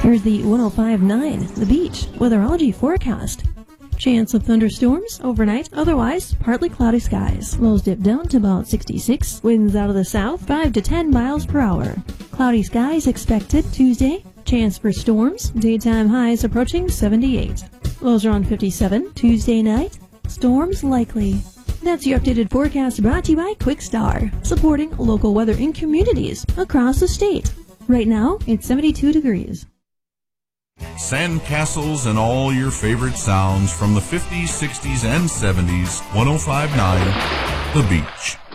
Here's the 105.9 The Beach weatherology forecast. Chance of thunderstorms overnight, otherwise partly cloudy skies. Lows dip down to about 66. Winds out of the south 5 to 10 miles per hour. Cloudy skies expected Tuesday. Chance for storms. Daytime highs approaching 78. Lows around 57. Tuesday night. Storms likely. That's your updated forecast brought to you by Quickstar, supporting local weather in communities across the state. Right now, it's 72 degrees. Sandcastles and all your favorite sounds from the 50s, 60s, and 70s. 105.9 The Beach.